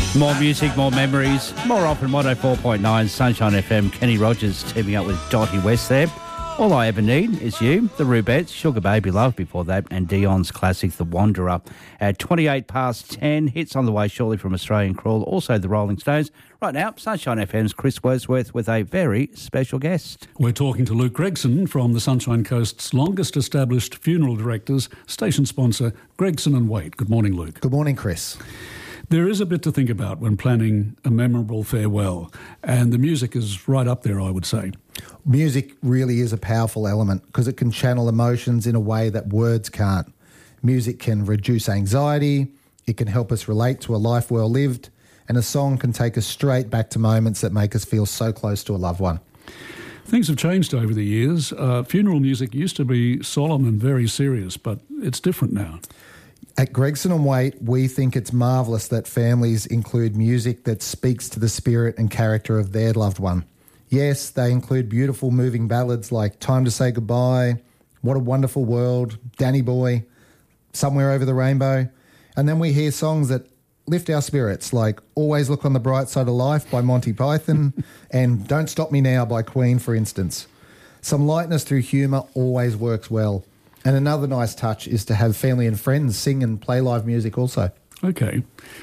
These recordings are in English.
More music, more memories, more often 104.9 Sunshine FM. Kenny Rogers teaming up with Dottie West there. All I Ever Need Is You, the Rubettes, Sugar Baby Love before that, and Dion's classic, The Wanderer. At 28 past 10, hits on the way shortly from Australian Crawl, also the Rolling Stones. Right now, Sunshine FM's Chris Wordsworth with a very special guest. We're talking to Luke Gregson from the Sunshine Coast's longest established funeral directors, station sponsor Gregson & Waite. Good morning, Luke. Good morning, Chris. There is a bit to think about when planning a memorable farewell, and the music is right up there, I would say. Music really is a powerful element because it can channel emotions in a way that words can't. Music can reduce anxiety, it can help us relate to a life well lived, and a song can take us straight back to moments that make us feel so close to a loved one. Things have changed over the years. Funeral music used to be solemn and very serious, but it's different now. At Gregson & Waite, we think it's marvellous that families include music that speaks to the spirit and character of their loved one. Yes, they include beautiful moving ballads like Time to Say Goodbye, What a Wonderful World, Danny Boy, Somewhere Over the Rainbow. And then we hear songs that lift our spirits like Always Look on the Bright Side of Life by Monty Python and Don't Stop Me Now by Queen, for instance. Some lightness through humour always works well. And another nice touch is to have family and friends sing and play live music also. Okay.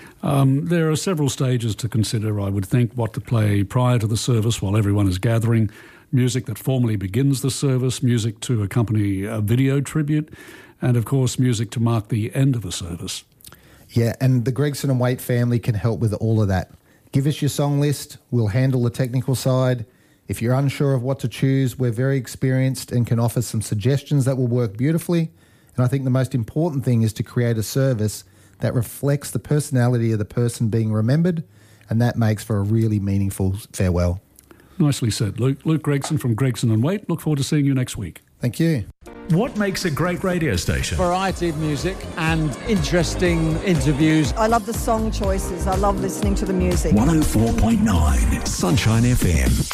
There are several stages to consider, I would think, what to play prior to the service while everyone is gathering, music that formally begins the service, music to accompany a video tribute, and, of course, music to mark the end of the service. Yeah, and the Gregson & Waite family can help with all of that. Give us your song list. We'll handle the technical side. If you're unsure of what to choose, we're very experienced and can offer some suggestions that will work beautifully. And I think the most important thing is to create a service that reflects the personality of the person being remembered, and that makes for a really meaningful farewell. Nicely said, Luke. Luke Gregson from Gregson & Waite. Look forward to seeing you next week. Thank you. What makes a great radio station? Variety of music and interesting interviews. I love the song choices. I love listening to the music. 104.9 Sunshine FM.